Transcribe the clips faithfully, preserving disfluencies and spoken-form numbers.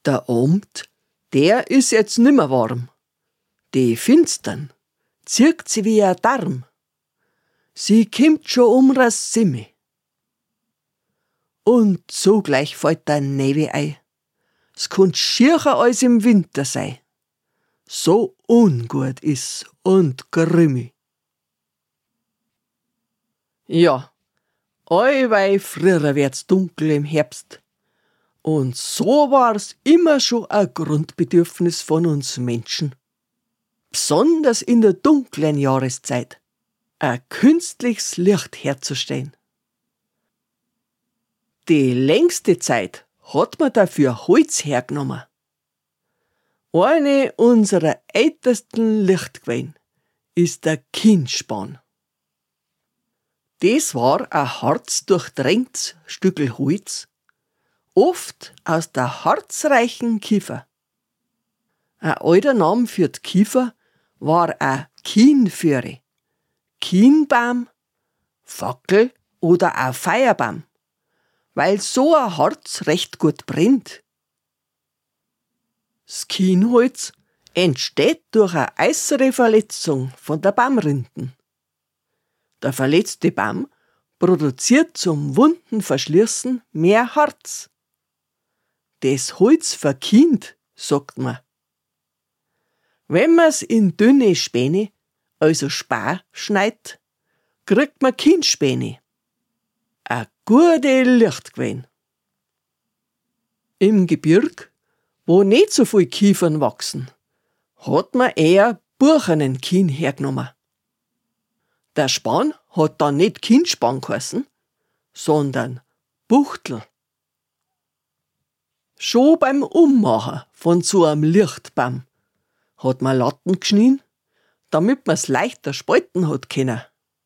Der Abend, der ist jetzt nimmer warm. Die Finstern zirkt sie wie ein Darm. Sie kimmt schon um das Simme. Und sogleich fällt der Nebel ein. Es konnt schiercher als im Winter sein. So ungut is und grimmig. Ja, allweil früher wird's dunkel im Herbst. Und so war's immer schon ein Grundbedürfnis von uns Menschen. Besonders in der dunklen Jahreszeit, ein künstliches Licht herzustellen. Die längste Zeit hat man dafür Holz hergenommen. Eine unserer ältesten Lichtquellen ist der Kienspan. Das war ein harzdurchtränktes Stückel Holz, oft aus der harzreichen Kiefer. Ein alter Name für die Kiefer war ein Kienföhre, Kienbaum, Fackel oder auch Feuerbaum, weil so ein Harz recht gut brennt. Das Kienholz entsteht durch eine äußere Verletzung von der Baumrinden. Der verletzte Baum produziert zum Wundenverschließen mehr Harz. Das Holz verkient, sagt man. Wenn man's in dünne Späne, also Spar, schneidet, kriegt man Kienspäne. Eine gute Lichtquelle. Im Gebirg, wo nicht so viel Kiefern wachsen, hat man eher Buchenenkien hergenommen. Der Span hat dann nicht Kienspan geheißen, sondern Buchtel. Schon beim Ummachen von so einem Lichtbaum hat man Latten geschnien, damit man's leichter spalten hat können.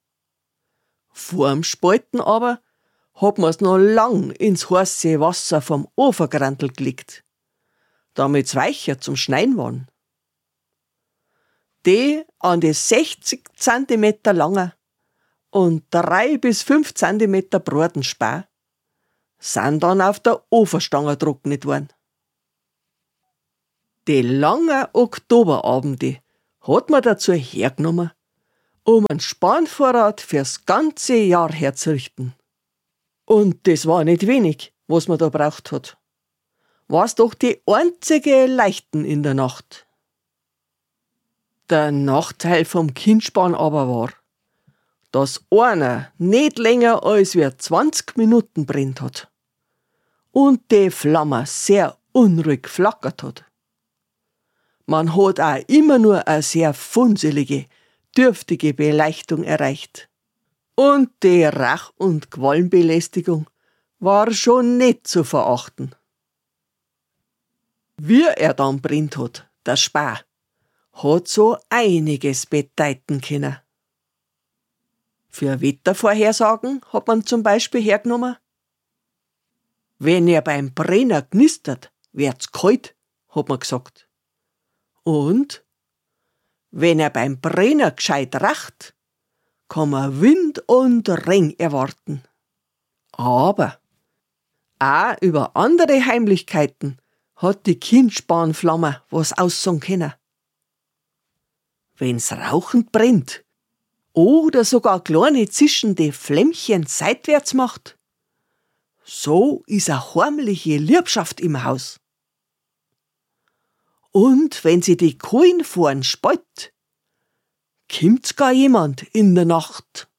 Vorm Spalten aber hat man's noch lang ins heiße Wasser vom Ofengrandl gelegt, damit's weicher zum Schneiden waren. Die an die sechzig Zentimeter lange und drei bis fünf Zentimeter breiten Spar sind dann auf der Ofenstange getrocknet worden. Die langen Oktoberabende hat man dazu hergenommen, um einen Spanvorrat fürs ganze Jahr herzurichten. Und das war nicht wenig, was man da braucht hat. War's doch die einzige Leichten in der Nacht. Der Nachteil vom Kienspan aber war, dass einer nicht länger als wir zwanzig Minuten brennt hat und die Flamme sehr unruhig flackert hat. Man hat auch immer nur eine sehr funzelige, dürftige Beleuchtung erreicht. Und die Rauch- und Qualmbelästigung war schon nicht zu verachten. Wie er dann brennt hat, der Spar, hat so einiges bedeuten können. Für Wettervorhersagen hat man zum Beispiel hergenommen: Wenn er beim Brenner knistert, wird's kalt, hat man gesagt. Und wenn er beim Brenner gescheit racht, kann man Wind und Regen erwarten. Aber auch über andere Heimlichkeiten hat die Kienspanflamme was aussagen können. Wenn's rauchend brennt oder sogar kleine zischende Flämmchen seitwärts macht, so ist eine heimliche Liebschaft im Haus. Und wenn sie die Kohlen vorn spaltet, kommt's gar jemand in der Nacht.